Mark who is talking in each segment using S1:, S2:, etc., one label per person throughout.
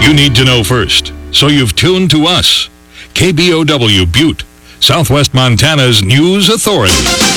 S1: You need to know first, so you've tuned to us. KBOW Butte, Southwest Montana's news authority.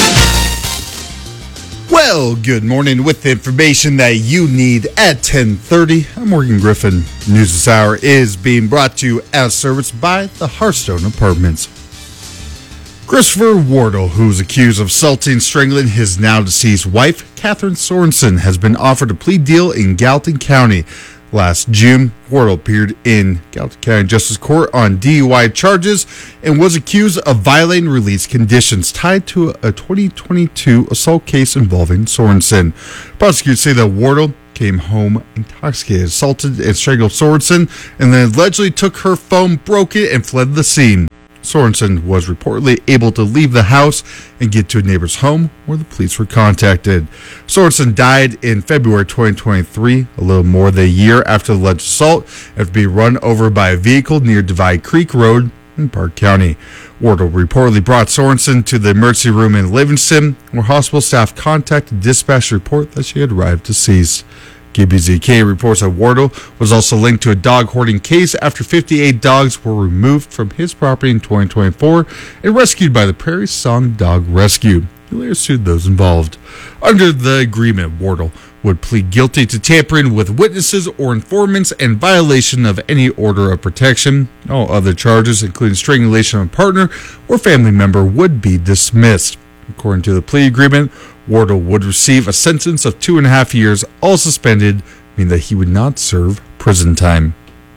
S2: Well, good morning with the information that you need at 10:30. I'm Morgan Griffin. News this hour is being brought to you as serviced by the Hearthstone Apartments. Christopher Wardle, who's accused of assaulting and strangling his now-deceased wife, Catherine Sorensen, has been offered a plea deal in Gallatin County. Last June, Wardle appeared in Gallatin County Justice Court on DUI charges and was accused of violating release conditions tied to a 2022 assault case involving Sorensen. Prosecutors say that Wardle came home intoxicated, assaulted and strangled Sorensen, and then allegedly took her phone, broke it, and fled the scene. Sorensen was reportedly able to leave the house and get to a neighbor's home where the police were contacted. Sorensen died in February 2023, a little more than a year after the alleged assault, after being run over by a vehicle near Divide Creek Road in Park County. Wardle reportedly brought Sorensen to the emergency room in Livingston, where hospital staff contacted dispatch to report that she had arrived deceased. KBZK reports that Wardle was also linked to a dog hoarding case after 58 dogs were removed from his property in 2024 and rescued by the Prairie Song Dog Rescue. He later sued those involved. Under the agreement, Wardle would plead guilty to tampering with witnesses or informants and violation of any order of protection. All other charges, including strangulation of a partner or family member, would be dismissed. According to the plea agreement, Wardle would receive a sentence of 2.5 years, all suspended, meaning that he would not serve prison time.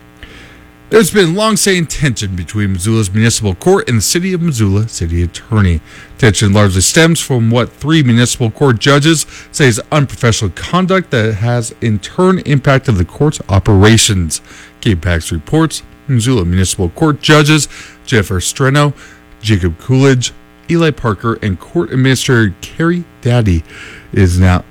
S2: There's been long-standing tension between Missoula's municipal court and the city of Missoula city attorney. Tension largely stems from what 3 municipal court judges say is unprofessional conduct that has in turn impacted the court's operations. KPAX reports Missoula Municipal Court judges Jennifer Streno, Jacob Coolidge, Eli Parker, and Court Administrator Carrie Daddy has now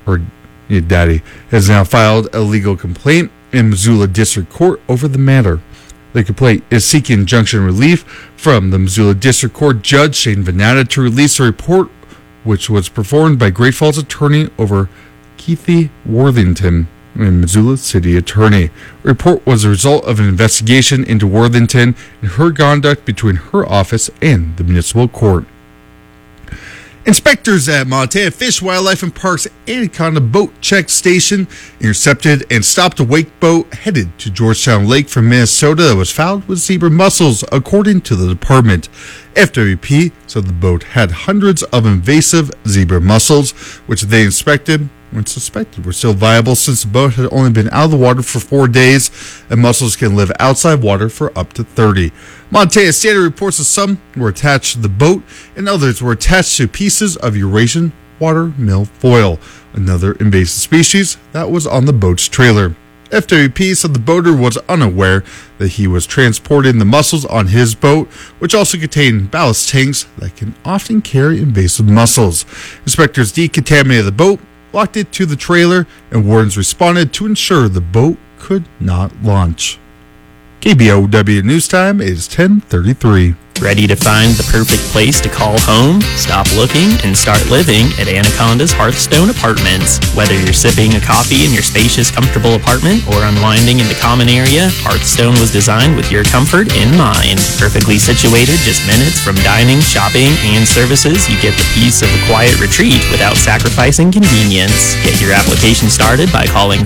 S2: filed a legal complaint in Missoula District Court over the matter. The complaint is seeking injunction relief from the Missoula District Court Judge Shane Venata to release a report which was performed by Great Falls attorney over Keithy Worthington and Missoula City Attorney. The report was a result of an investigation into Worthington and her conduct between her office and the municipal court. Inspectors at Montana Fish, Wildlife, and Parks Anaconda Boat Check Station intercepted and stopped a wake boat headed to Georgetown Lake from Minnesota that was fouled with zebra mussels, according to the department. FWP said the boat had hundreds of invasive zebra mussels, which they inspected and suspected were still viable since the boat had only been out of the water for 4 days, and mussels can live outside water for up to 30. Montana Standard reports that some were attached to the boat and others were attached to pieces of Eurasian water milfoil, another invasive species that was on the boat's trailer. FWP said the boater was unaware that he was transporting the mussels on his boat, which also contained ballast tanks that can often carry invasive mussels. Inspectors decontaminated the boat, locked it to the trailer, and wardens responded to ensure the boat could not launch. KBOW News Time is 10:33.
S3: Ready to find the perfect place to call home? Stop looking and start living at Anaconda's Hearthstone Apartments. Whether you're sipping a coffee in your spacious, comfortable apartment or unwinding in the common area, Hearthstone was designed with your comfort in mind. Perfectly situated just minutes from dining, shopping, and services, you get the peace of a quiet retreat without sacrificing convenience. Get your application started by calling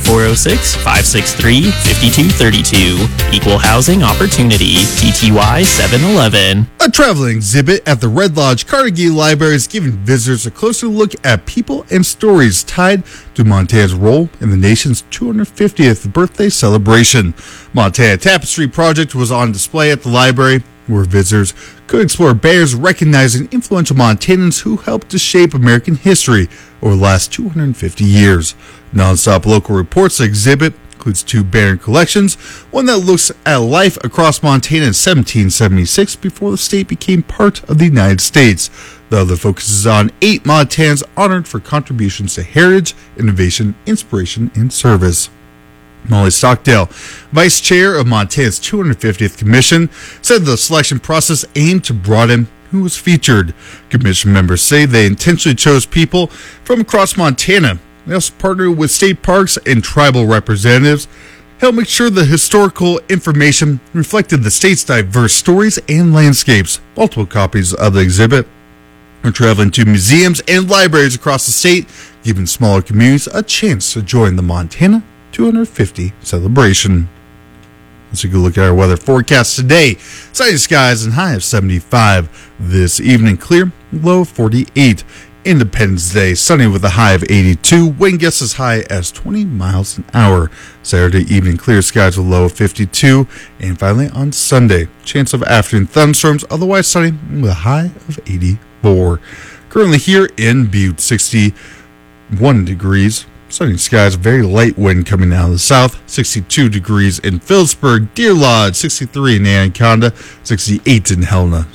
S3: 406-563-5232. Equal Housing Opportunity, TTY 711.
S2: A traveling exhibit at the Red Lodge Carnegie Library is giving visitors a closer look at people and stories tied to Montana's role in the nation's 250th birthday celebration. Montana Tapestry Project was on display at the library, where visitors could explore banners recognizing influential Montanans who helped to shape American history over the last 250 years. Nonstop Local reports the exhibit includes 2 banner collections, one that looks at life across Montana in 1776 before the state became part of the United States. The other focuses on 8 Montanans honored for contributions to heritage, innovation, inspiration, and service. Molly Stockdale, Vice Chair of Montana's 250th Commission, said the selection process aimed to broaden who was featured. Commission members say they intentionally chose people from across Montana. They also partnered with state parks and tribal representatives helped make sure the historical information reflected the state's diverse stories and landscapes. Multiple copies of the exhibit are traveling to museums and libraries across the state, giving smaller communities a chance to join the Montana 250 celebration. Let's take a look at our weather forecast today. Sunny skies and high of 75. This evening, clear, low of 48. Independence Day, sunny with a high of 82. Wind gusts as high as 20 miles an hour. Saturday evening, clear skies with a low of 52. And finally, on Sunday, chance of afternoon thunderstorms, otherwise sunny with a high of 84. Currently here in Butte, 61 degrees. Sunny skies, very light wind coming out of the south. 62 degrees in Phillipsburg, Deer Lodge, 63 in Anaconda, 68 in Helena.